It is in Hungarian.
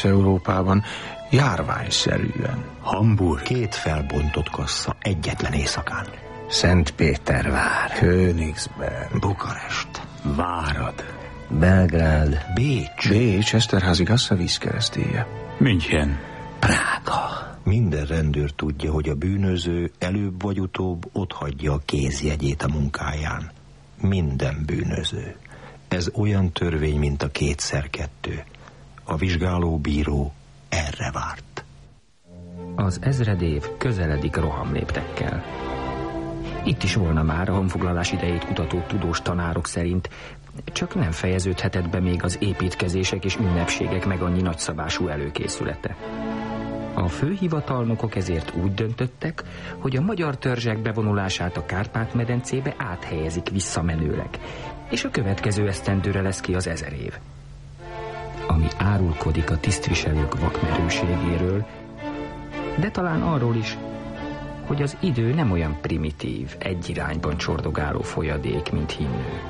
Európában járványszerűen. Hamburg. 2 felbontott kassa egyetlen éjszakán. Szentpétervár. Königsberg. Bukarest. Várad. Belgrád. Bécs, Eszterházi Gassa vízkeresztélye. München. Prága. Minden rendőr tudja, hogy a bűnöző előbb vagy utóbb otthagyja a kézjegyét a munkáján. Minden bűnöző. Ez olyan törvény, mint a 2x2. A vizsgálóbíró erre várt. Az ezredév közeledik rohamléptekkel. Itt is volna már a honfoglalás idejét kutató tudós tanárok szerint, csak nem fejeződhetett be még az építkezések és ünnepségek meg annyi nagyszabású előkészülete. A főhivatalnokok ezért úgy döntöttek, hogy a magyar törzsek bevonulását a Kárpát-medencébe áthelyezik visszamenőleg, és a következő esztendőre lesz ki az 1000 év. Ami árulkodik a tisztviselők vakmerőségéről, de talán arról is, hogy az idő nem olyan primitív, egy irányban csordogáló folyadék, mint hinnő.